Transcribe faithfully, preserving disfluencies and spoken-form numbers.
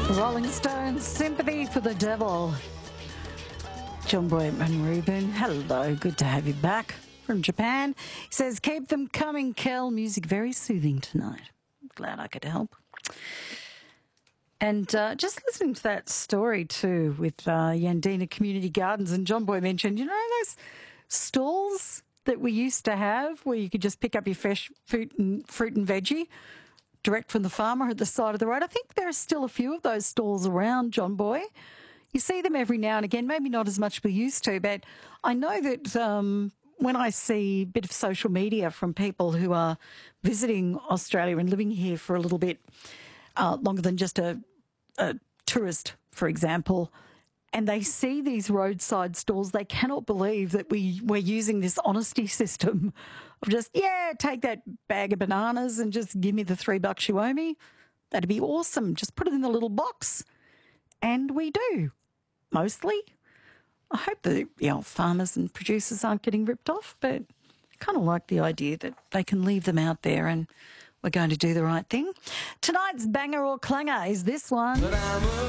Rolling Stones, Sympathy for the Devil. John Boyman Rubin, hello, good to have you back from Japan. He says, keep them coming, Kel. Music very soothing tonight. Glad I could help. And uh, just listening to that story too with uh, Yandina Community Gardens, and John Boy mentioned, you know, those stalls that we used to have where you could just pick up your fresh fruit and, fruit and veggie direct from the farmer at the side of the road. I think there are still a few of those stalls around, John Boy. You see them every now and again, maybe not as much as we used to, but I know that um, when I see a bit of social media from people who are visiting Australia and living here for a little bit uh, longer than just a, a tourist, for example, and they see these roadside stalls, they cannot believe that we, we're using this honesty system of just, yeah, take that bag of bananas and just give me the three bucks you owe me. That'd be awesome. Just put it in the little box. And we do, mostly. I hope the you know, farmers and producers aren't getting ripped off, but I kind of like the idea that they can leave them out there and we're going to do the right thing. Tonight's banger or clanger is this one.